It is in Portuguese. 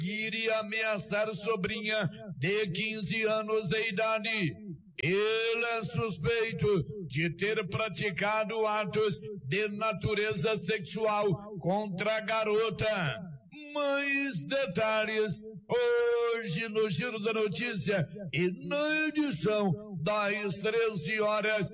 iria ameaçar sobrinha de 15 anos de idade. Ele é suspeito de ter praticado atos de natureza sexual contra a garota. Mais detalhes hoje no Giro da Notícia e na edição das 13 horas.